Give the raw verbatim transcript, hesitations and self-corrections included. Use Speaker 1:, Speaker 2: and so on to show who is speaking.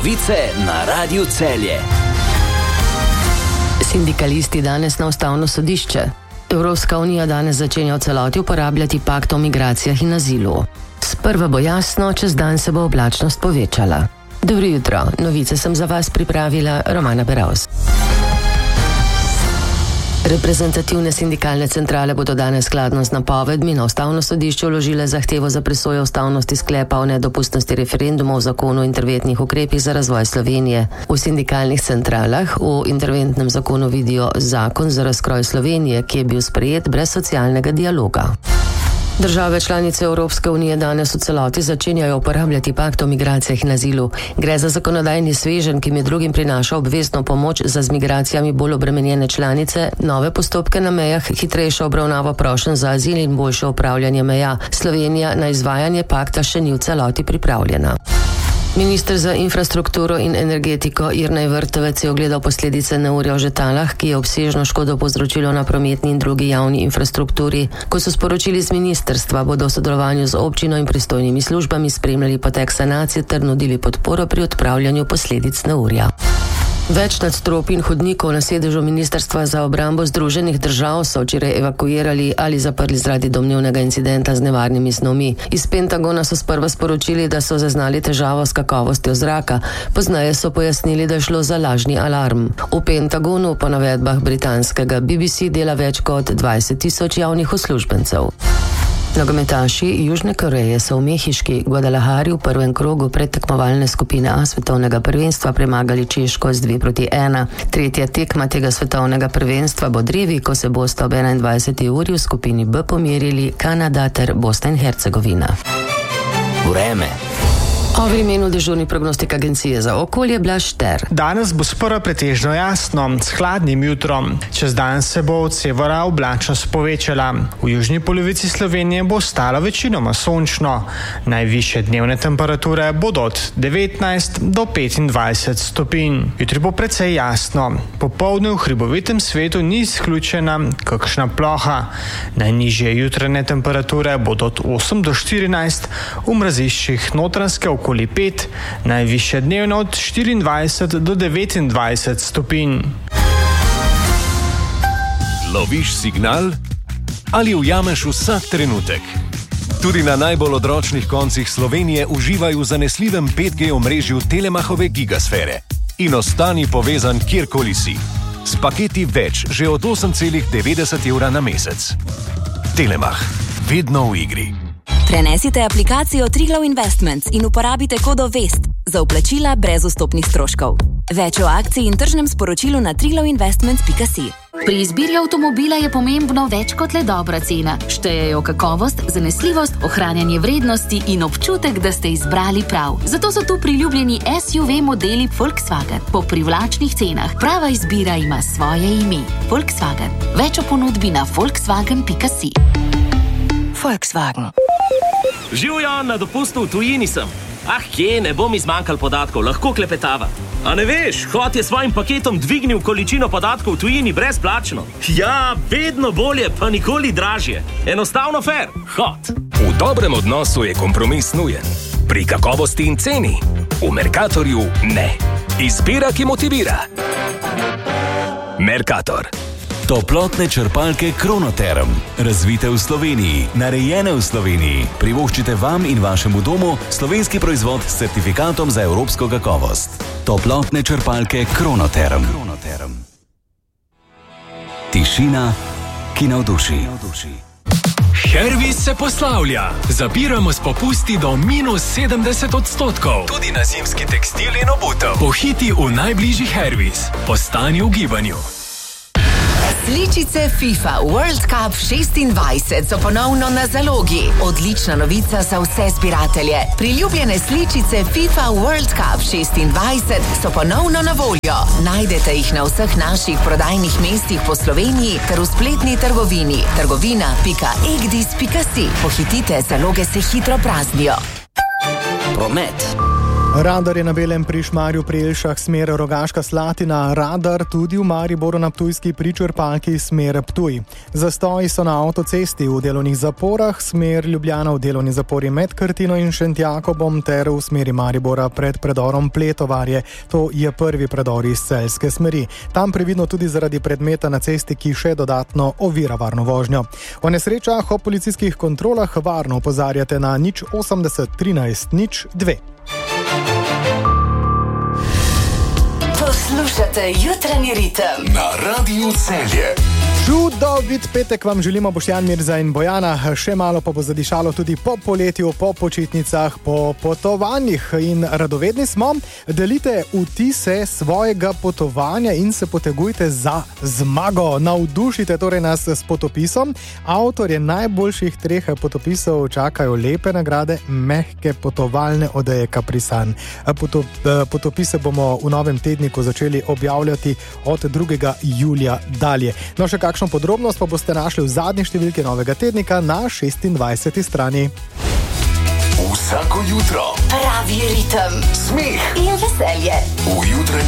Speaker 1: Novice na Radiu Celje.
Speaker 2: Sindikalisti danes na ustavno sodišče. Evropska unija danes začenja v celoti uporabljati pakt o migracijah in azilu. Sprva bo jasno, čez dan se bo oblačnost povečala. Dobro jutro, novice sem za vas pripravila Romana Beravs. Reprezentativne sindikalne centrale bodo danes skladno z napovedmi na ustavno sodišče vložile zahtevo za presojo ustavnosti sklepa o nedopustnosti referenduma o zakonu o interventnih ukrepih za razvoj Slovenije. V sindikalnih centralah v interventnem zakonu vidijo zakon za razkroj Slovenije, ki je bil sprejet brez socialnega dialoga. Države članice Evropske unije danes v celoti začenjajo uporabljati pakt o migracijah in azilu. Gre za zakonodajni sveženj, ki med drugim prinaša obvezno pomoč za z migracijami bolj obremenjene članice, nove postopke na mejah, hitrejšo obravnavo prošenj za azil in boljše upravljanje meja. Slovenija na izvajanje pakta še ni v celoti pripravljena. Minister za infrastrukturo in energetiko Jernej Vrtovec je ogledal posledice neurja v Žetalah, ki je obsežno škodo povzročilo na prometni in drugi javni infrastrukturi. Ko so sporočili z ministrstva, bodo v sodelovanju z občino in pristojnimi službami spremljali potek sanacije ter nudili podporo pri odpravljanju posledic neurja. Več nadstropij in hodnikov na sedežu Ministrstva za obrambo Združenih držav so včeraj evakuirali ali zaprli zaradi domnevnega incidenta z nevarnimi snovmi. Iz Pentagona so sprva sporočili, da so zaznali težavo s kakovostjo zraka, pozneje so pojasnili, da je šlo za lažni alarm. V Pentagonu po navedbah britanskega B B C dela več kot dvajset tisoč javnih uslužbencev. Nogometaši Južne Koreje so v mehiški Guadalajari v prvem krogu predtekmovalne skupine A svetovnega prvenstva premagali Češko z dve proti ena. Tretja tekma tega svetovnega prvenstva bo drevi, ko se bosta ob enaindvajseti uri v skupini B pomerili Kanada ter Bosna in Hercegovina.
Speaker 1: Vreme.
Speaker 2: O vremenu dežurni prognostik agencije za okolje Blaž Šter.
Speaker 3: Danes bo sprva pretežno jasno, s hladnim jutrom. Čez dan se bo od severa oblačnost povečala. V južni polovici Slovenije bo ostalo večinoma sončno. Najvišje dnevne temperature bodo od devetnajst do petindvajset stopinj. Jutri bo precej jasno. Popoldne v hribovitem svetu ni izključena kakšna ploha. Najnižje jutranje temperature bodo od osem do štirinajst, v mraziščih Notranjske okoli pet, najvišje dnevno od štiriindvajset do devetindvajset stopinj.
Speaker 4: Loviš signal ali ujameš vsak trenutek? Tudi na najbolj odročnih koncih Slovenije uživaj v zanesljivem pet G omrežju Telemachove gigasfere in ostani povezan kjerkoli si. S paketi več že od osem celih devetdeset evra na mesec. Telemach, vedno v igri.
Speaker 5: Prenesite aplikacijo Triglav Investments in uporabite kodo VEST za vplačila brez vstopnih stroškov. Več o akciji in tržnem sporočilu na triglav investments pika si.
Speaker 6: Pri izbiri avtomobila je pomembno več kot le dobra cena. Štejejo kakovost, zanesljivost, ohranjanje vrednosti in občutek, da ste izbrali prav. Zato so tu priljubljeni S U V modeli Volkswagen po privlačnih cenah. Prava izbira ima svoje ime. Volkswagen. Več o ponudbi na volkswagen pika si.
Speaker 5: Volkswagen.
Speaker 7: Živjo, na dopustu v tujini sem. Ah, kje, ne bom izmanjkal podatkov, lahko klepetava. A ne veš, Hot je svojim paketom dvignil količino podatkov v tujini brezplačno. Ja, vedno bolje, pa nikoli dražje. Enostavno fair. Hot.
Speaker 4: V dobrem odnosu je kompromis nujen. Pri kakovosti in ceni. V Mercatorju ne. Izbira, ki motivira. Mercator.
Speaker 8: Toplotne črpalke Kronoterm. Razvite v Sloveniji, narejene v Sloveniji. Privoščite vam in vašemu domu slovenski proizvod s certifikatom za evropsko kakovost. Toplotne črpalke Kronoterm. Kronoterm. Tišina, ki navduši.
Speaker 9: Hervis se poslavlja. Zapiramo s popusti do minus sedemdeset odstotkov. Tudi na zimski tekstil in obutev. Pohiti v najbližji Hervis. Postani v gibanju.
Speaker 10: Sličice FIFA World Cup šestindvajset so ponovno na zalogi. Odlična novica za vse zbiratelje. Priljubljene sličice FIFA World Cup šestindvajset so ponovno na voljo. Najdete jih na vseh naših prodajnih mestih po Sloveniji ter v spletni trgovini trgovina pika egdis pika si. Pohitite, zaloge se hitro praznijo.
Speaker 1: Promet.
Speaker 11: Radar je na Belem pri Šmarju pri Jelšah smer Rogaška Slatina, radar tudi v Mariboru na Ptujski pri črpalki smer Ptuj. Zastoji so na avtocesti v delovnih zaporah, smer Ljubljana v delovni zapori med Krtino in Šentjakobom ter v smeri Maribora pred predorom Pletovarje. To je prvi predor iz celjske smeri. Tam previdno tudi zaradi predmeta na cesti, ki še dodatno ovira varno vožnjo. O nesrečah o policijskih kontrolah varno opozarjate na nič osemdeset trinajst nič dve.
Speaker 10: Poslušate Jutranji ritem
Speaker 8: na Radiu Celje.
Speaker 11: Čudovit petek vam želimo Boštjan, Mirza in Bojana. Še malo pa bo zadišalo tudi po poletju, po počitnicah, po potovanjih. In radovedni smo, delite vtise svojega potovanja in se potegujte za zmago. Navdušite torej nas s potopisom. Avtorje najboljših treh potopisov čakajo lepe nagrade, mehke potovalne odeje Kaprisan. Potop, potopise bomo v novem tedniku začeli objavljati od drugega julija dalje. No, še kakšno podrobnost pa boste našli v zadnji številki novega tednika na šestindvajseti strani.
Speaker 8: Vsako jutro
Speaker 10: pravi ritem,
Speaker 8: smeh
Speaker 10: in veselje.
Speaker 8: v Jutranji